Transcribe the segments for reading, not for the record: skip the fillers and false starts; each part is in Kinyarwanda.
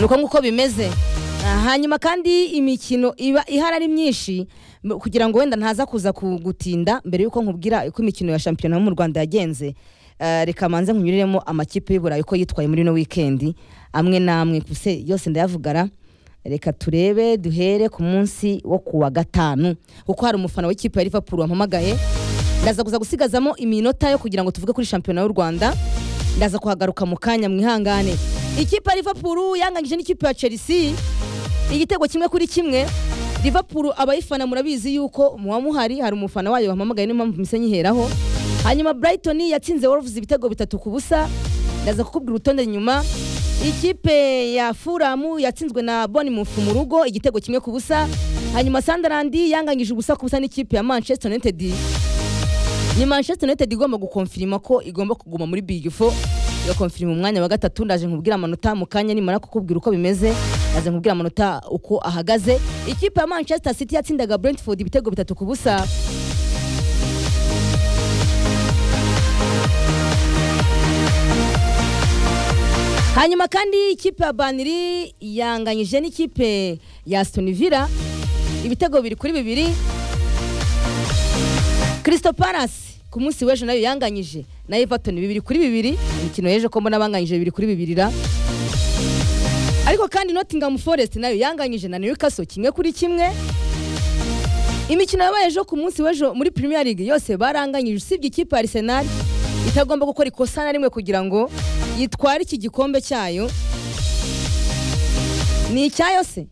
nuko nguko bimeze. Hanyuma kandi imikino iba ihari ari myinshi kugira ngo wenda ntaza kuza kugutinda mbere yuko nkubwira uko imikino ya shampiyona mu Rwanda yagenze. Reka manze nkunyuriremo amakipe y'Iburayi uko yitwaye muri no weekend amwe namwe kuse yose ndayavugara. Reka turebe duhere ku munsi wo kuwa gatanu kuko hari umufana w'ikipe ya Liverpool wampamagaye. Ndaza kuza gusigazamo iminota yo kugira ngo tuvuge kuri shampiyona y'u Rwanda. Ndaza kuhagaruka mu kanya mwihangane. Ikipe ya Liverpool yanganyije n'ikipe ya Chelsea igitego kimwe kuri kimwe. Liverpool abayifana murabizi yuko muhamuhari hari umufana wayo wampamagaye n'impamvu misenyiheraho. Hanyuma Brighton yatsinze Wolves ibitego 3-0. Ndaza kukubwira urutonde nyuma. Ikipe ya Fulham yatsinzwe na Bournemouth mu rugo igitego kimwe ku busa. Hanyuma Sunderland yanganyije ubusa ku busa n'ikipe ya Manchester United. Ni Manchester United igomba gukonfirma ko igomba kuguma muri Big 4. Yakonfirma umwanya wa gatatu. Ndaje nkubwira amanota mu kanya nimara kukubwira uko bimeze. Ndaje nkubwira amanota uko ahagaze. Ikipe ya Manchester City yatsindaga Brentford ibitego 3-0. Hanyuma kandi ikipe ya Burnley yanganyije n'ikipe ya Aston Villa ibitego 2-2. Crystal Palace ku munsi w'ejo nayo yanganyije na Everton 2-2. Imikino yeje ko mbona banganyije 2-2 ariko kandi Nottingham Forest nayo yanganyije na Newcastle 1-1. Imikino yabaye ejo ku munsi w'ejo muri Premier League yose baranganyije usibye ikipe ya Arsenal itagomba gukora ikosa na rimwe kugira ngo yitwara iki gikombe cyayo. Ni icyayo se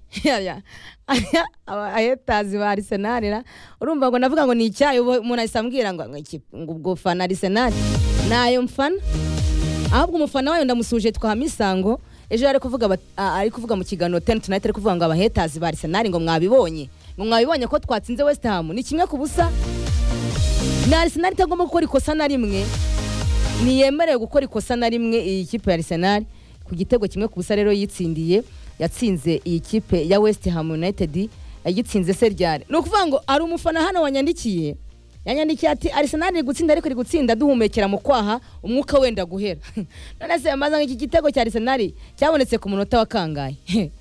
ayetazi ba Arsenal urumva ngo navuga ngo ni icyayo umuntu ayisambwira ngo ubwo fana Arsenal nayo mfana ahubwo umufana wayo ndamusuje twahamisango ejo ari kuvuga mu kiganiro 10 tonight ari kuvuga ngo abahetazi ba Arsenal ngo mwabibonye ko twatsinze West Ham ni 1-0. Na Arsenal itagomba gukora ikosa na rimwe ni yemerewe gukora ikosa na rimwe. Iyi kipe ya Arsenal ku gitego 1-0 rero yatsinze iyi kipe ya West Ham United yagitsinze Sergiare. No kuvuga ngo ari umufana hano yanyandikiye ati Arsenal iri gutsinda ariko iri gutsinda duhumekera mu kwaha umwuka wenda guhera. None se amaze iki gitego cya Arsenal cyabonetse ku munota wa kangaye.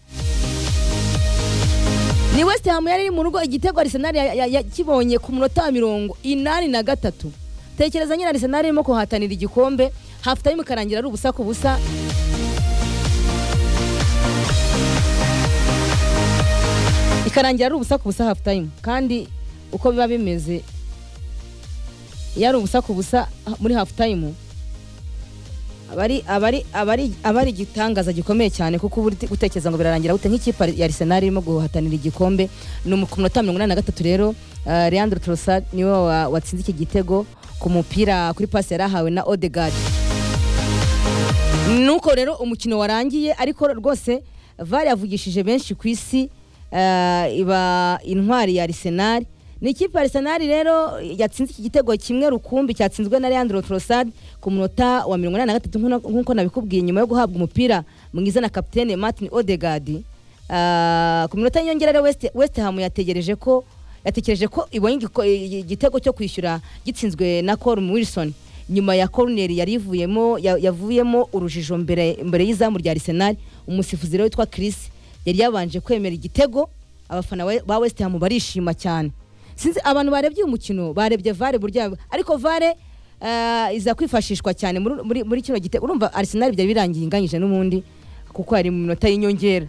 Ni West Ham yari mu rugo igitego Arsenal yakibonye ku munota wa 83. Tekereza nyina Arsenal irimo kuhatanira igikombe half time karangira ari ubusa ku busa. Ikarangira ari ubusa ku busa half time kandi uko biba bimeze yari ubusa ku busa muri half time abari gitangaza gikomeye cyane kuko gutekereza ngo birarangira gute nk'ikipe ya Arsenal irimo guhatanira igikombe. No ku munota 83 rero Leandro Trossard niwe watsinze iki gitego ku mupira kuri pass yarahawe na Odegaard. Nuko rero umukino warangiye ariko rwose VAR yavugishije benshi ku isi. Iba intwari ya Arsenal. Ni ikipe ya Arsenal rero yatsinze iki gitego kimwe rukumbi cyatsinzwe na Leandro Trossard ku munota wa 83 nkuko nabikubwiye nyuma yo guhabwa umupira mwiza na kapitene Martin Odegaard. Ku minota yongera rero West Ham yatekereje ko ibonye igitego cyo kwishyura gitsinzwe na Callum Wilson nyuma ya corner yavuyemo urujijo mbere y'izamu rya Arsenal. Umusifuzi rero witwa Chris yari yabanje kwemera igitego. Abafana ba West Ham barishima cyane. Sinzi abantu barebye umukino barebye VAR burya ariko VAR iza kwifashishwa cyane muri kino gitego. Urumva Arsenal byari birangiye inganyije n'umundi kuko ari mu minota y'inyongera.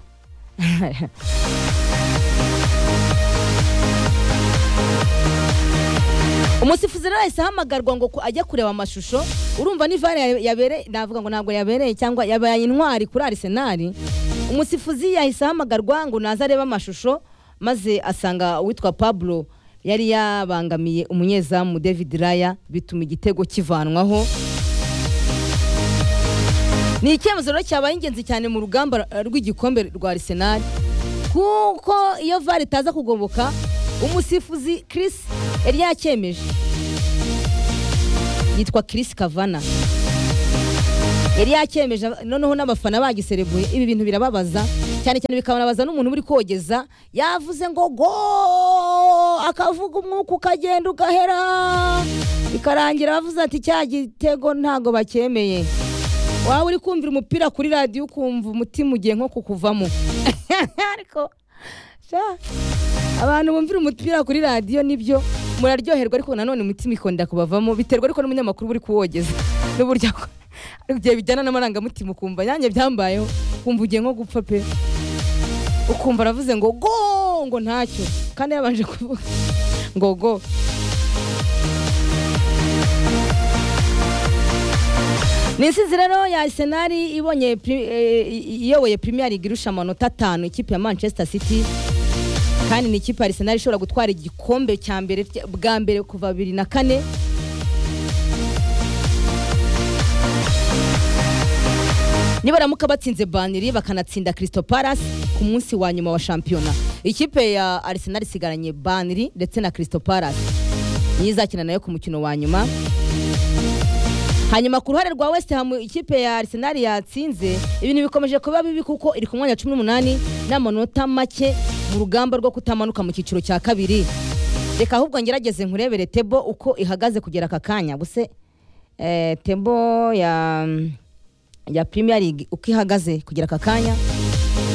Umusifuzi rero yahise ahamagarwa ngo ajya kureba amashusho. Urumva ni VAR yabere navuga ngo ntabwo yabereye cyangwa yabaye intwari kuri Arsenal. Umusifuzi yahise ahamagarwa ngo naza areba amashusho maze asanga witwa Pablo yari yabangamiye umunyezamu David Raya bituma igitego kivanwaho. Ni icyemezo rero cyabaye ingenzi cyane mu rugamba rw'igikombe rwa Arsenal kuko iyo VAR itaza kugoboka umusifuzi Chris yari yakemeje yitwa Chris Kavana yari yakemeje. Noneho n'abafana bagiserebuye ibi bintu birababaza cyane bikababaza n'umuntu uri kogeza yavuze ngo go akavuga umwuka ukagenda ugahera ikarangira bavuze ati cya gitego ntago bakemeye. waba uri kumvira umupira kuri radio ukumva umutima ugiye nko kukuvamo ariko abantu bumvira umupira kuri radio nibyo muraryoherwa ariko nanone umutima ikonda kubavamo biterwa ariko n'umunyamakuru uri kuwogeza n'uburyo ariko bijyana n'amaranga mutima ukumva yanjye byambayeho kumva ugiye nko gupfa pe ukumva aravuze ngo go ngo ntacyo kandi yabanje kuvuga ngo go. Nisize rero ya Arsenal ibonye iyoboye Premier League irusha amanota 5 ikipe ya Manchester City kandi ni ikipe Arsenal ishobora gutwara igikombe cya mbere bwa mbere kuva 2004. Niba ramuka batsinze Burnley bakanatsinda Crystal Palace ku munsi wa nyuma wa championnat. Ikipe ya Arsenal isigaranye Burnley ndetse na Crystal Palace. Nizakina nayo ku mukino wa nyuma. Hanyuma ku ruhare rwa West Ham ikipe ya Arsenal yatsinze ibintu bikomeje kuba bibi kuko iri ku mwanya 18 n'amanota make mu rugamba rwo kutamanuka mu kiciro cya kabiri. Reka ahubwo ngerageze nkurebere tebo uko ihagaze kugera akakanya buse tebo ya Premier League uko ihagaze kugera akakanya.